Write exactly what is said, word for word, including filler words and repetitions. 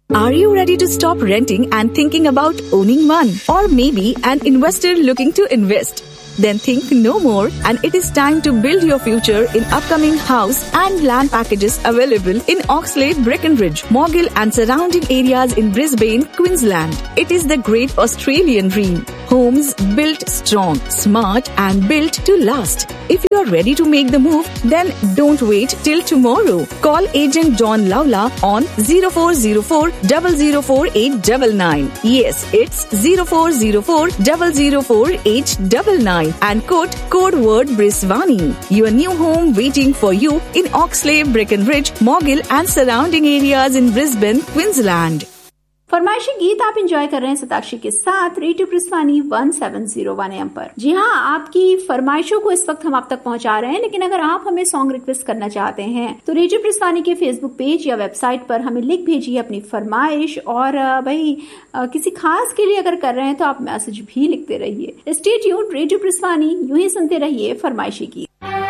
Are you ready to stop renting and thinking about owning one? Or maybe an investor looking to invest? Then think no more, and it is time to build your future in upcoming house and land packages available in Oxlade, Breckenridge, Morgill and surrounding areas in Brisbane, Queensland. It is the great Australian dream. Homes built strong, smart and built to last. If you are ready to make the move, then don't wait till tomorrow. Call agent John Lawla on zero four zero four, zero zero four eight nine nine. Yes, it's zero four zero four, zero zero four eight nine nine. And quote code word Brisvani. Your new home waiting for you in Oxlade, Breckenridge, Morgill and surrounding areas in Brisbane, Queensland. फरमाइशी गीत आप enjoy कर रहे हैं सताक्षी के साथ radio ब्रिस्वानी one seven zero one M पर। जी हाँ, आपकी फरमाइशों को इस वक्त हम आप तक पहुंचा रहे हैं, लेकिन अगर आप हमें सॉन्ग रिक्वेस्ट करना चाहते हैं तो रेडियो ब्रिस्वानी के फेसबुक पेज या वेबसाइट पर हमें लिख भेजिए अपनी फरमाइश। और भाई किसी खास के लिए अगर कर रहे हैं तो आप मैसेज भी लिखते रहिए। स्टे ट्यून्ड, रेडियो ब्रिस्वानी, यूं ही सुनते रहिए फरमाइशी गीत।